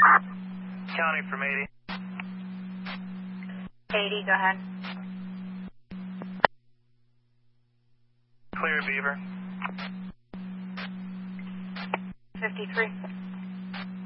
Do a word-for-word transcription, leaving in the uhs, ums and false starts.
County from eighty. eighty, go ahead. Clear, Beaver. fifty-three.